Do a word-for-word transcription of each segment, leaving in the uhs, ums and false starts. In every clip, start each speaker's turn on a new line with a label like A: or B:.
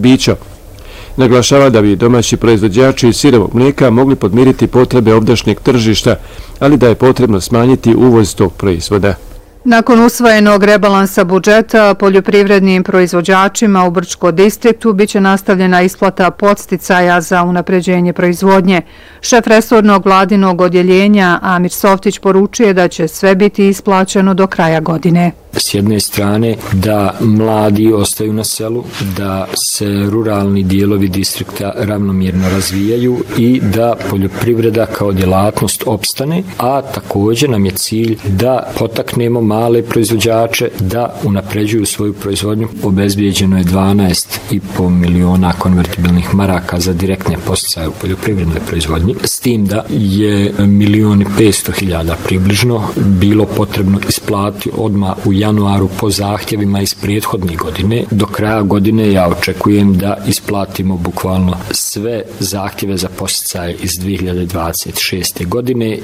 A: bića. Naglašava da bi domaći proizvođači sirovog mlijeka mogli podmiriti potrebe ovdašnjeg tržišta, ali da je potrebno smanjiti uvoz tog proizvoda.
B: Nakon usvojenog rebalansa budžeta, poljoprivrednim proizvođačima u Brčko distriktu biće nastavljena isplata podsticaja za unapređenje proizvodnje. Šef resornog vladinog odjeljenja Amir Softić poručuje da će sve biti isplaćeno do kraja godine.
C: S jedne strane da mladi ostaju na selu, da se ruralni dijelovi distrikta ravnomjerno razvijaju i da poljoprivreda kao djelatnost opstane, a također nam je cilj da potaknemo male proizvođače da unapređuju svoju proizvodnju. Obezbijeđeno je dvanaest i po miliona konvertibilnih maraka za direktne podsticaje u poljoprivrednoj proizvodnji, s tim da je milion i petsto hiljada približno bilo potrebno isplatiti odmah u januaru po zahtjevima iz prethodne godine. Do kraja godine ja očekujem da isplatimo bukvalno sve zahtjeve za podsticaje iz dvije hiljade dvadeset šeste. godine.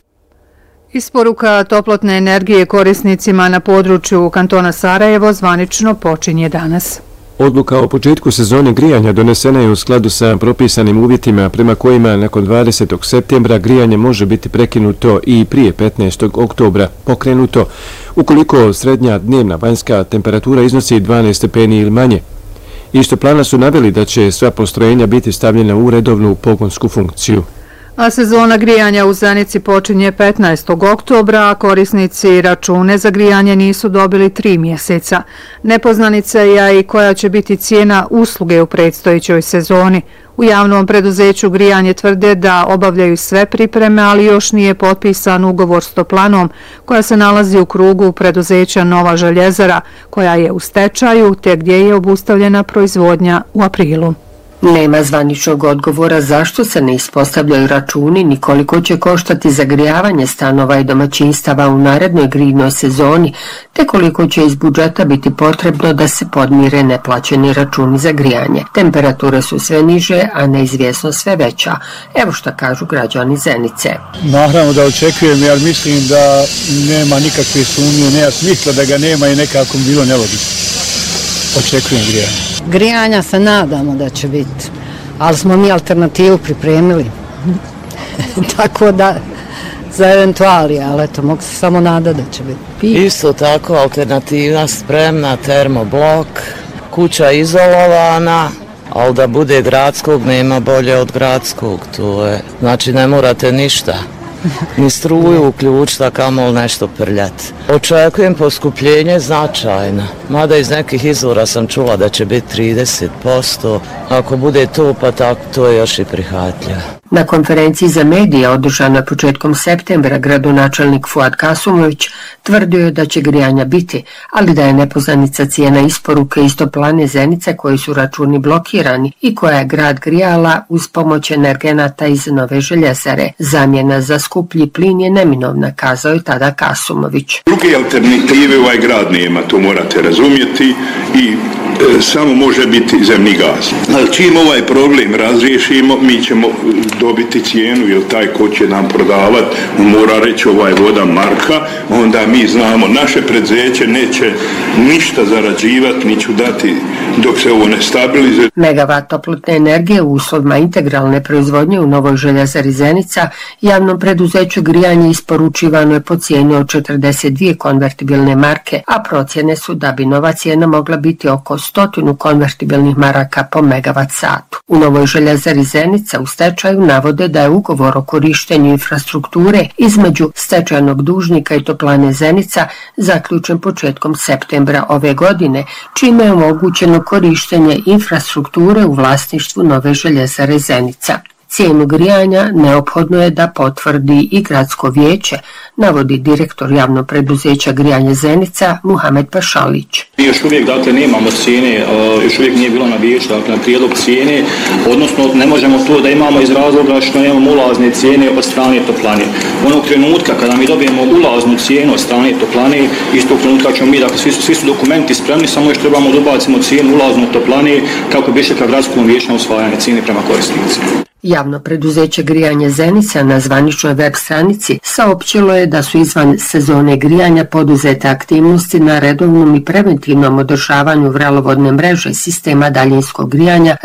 B: Isporuka toplotne energije korisnicima na području kantona Sarajevo zvanično počinje danas.
A: Odluka o početku sezone grijanja donesena je u skladu sa propisanim uvjetima prema kojima nakon dvadesetog septembra grijanje može biti prekinuto i prije petnaestog oktobra pokrenuto ukoliko srednja dnevna vanjska temperatura iznosi dvanaest stepeni ili manje. Isto plana su naveli da će sva postrojenja biti stavljena u redovnu pogonsku funkciju.
B: A sezona grijanja u Zenici počinje petnaestog oktobra, a korisnici račune za grijanje nisu dobili tri mjeseca. Nepoznanica je i koja će biti cijena usluge u predstojećoj sezoni. U javnom preduzeću grijanje tvrde da obavljaju sve pripreme, ali još nije potpisan ugovor s Toplanom, koja se nalazi u krugu preduzeća Nova željezara, koja je u stečaju, te gdje je obustavljena proizvodnja u aprilu.
D: Nema zvaničnog odgovora zašto se ne ispostavljaju računi ni koliko će koštati zagrijavanje stanova i domaćinstava u narednoj grijnoj sezoni, te koliko će iz budžeta biti potrebno da se podmire neplaćeni računi za grijanje. Temperature su sve niže, a neizvjesnost sve veća. Evo šta kažu građani Zenice.
E: Naravno da očekujem, jer mislim da nema nikakve sumnje, nema smisla da ga nema i nekako bilo nelogično. Očekujem grijanje.
F: Grijanja se nadamo da će biti, ali smo mi alternativu pripremili. Tako da, za eventualije, ali eto, mogu se samo nada da će biti.
G: Isto tako, alternativa spremna, termoblok, kuća izolovana, ali da bude gradskog, nema bolje od gradskog, to je. Znači, ne morate ništa. Ni struju uključiti, a kamoli nešto prljati. Očekujem poskupljenje značajno, mada iz nekih izvora sam čula da će biti trideset posto. Ako bude to, pa tako, to je još i prihvatljivo.
D: Na konferenciji za medije održana početkom septembra gradonačelnik Fuad Kasumović tvrdio je da će grijanja biti, ali da je nepoznanica cijena isporuke iz Toplane Zenice koji su računi blokirani i koja je grad grijala uz pomoć energenata iz Nove željezare. Zamjena za skuplji plin je neminovna, kazao je tada Kasumović.
H: Druge alternative ovaj grad nema, to morate razumjeti, i e, samo može biti zemni gaz. Ali čim ovaj problem razriješimo, mi ćemo dobiti cijenu, jer taj ko će nam prodavati mora reći ovaj voda marka, onda mi znamo, naše preduzeće neće ništa zarađivati, ni ću dati dok se ovo ne stabilizuje.
D: Megavat toplotne energije u uslovima integralne proizvodnje u Novoj željezari Zenica javnom preduzeću grijanje isporučivano je po cijeni od četrdeset dvije konvertibilne marke, a procjene su da bi nova cijena mogla biti oko stotinu konvertibilnih maraka po megavat satu. U Novoj željezari Zenica u stečaju navode da je ugovor o korištenju infrastrukture između stečajnog dužnika i Toplane Zenica zaključen početkom septembra ove godine, čime je omogućeno korištenje infrastrukture u vlasništvu Nove željezare Zenica. Cijenu grijanja neophodno je da potvrdi i gradsko vijeće, navodi direktor javnog preduzeća Grijanje Zenica Muhamed Pašalić.
I: Još uvijek dakle nemamo cijene, još uvijek nije bilo na vijeću dakle na prijedlog cijene, odnosno ne možemo to da imamo iz razloga što nemamo ulazne cijene od strane Toplane. Onog trenutka kada mi dobijemo ulaznu cijenu od strane Toplane, istog trenutka ćemo mi, dakle svi su, svi su dokumenti spremni, samo još trebamo da ubacimo cijenu ulaznu Toplane kako bi išli ka gradskom vijeću na usvajanje cijene prema korisnicima.
D: Javno preduzeće Grijanje Zenica na zvaničnoj web stranici saopćilo je da su izvan sezone grijanja poduzete aktivnosti na redovnom i preventivnom održavanju vrelovodne mreže sistema daljinskog grijanja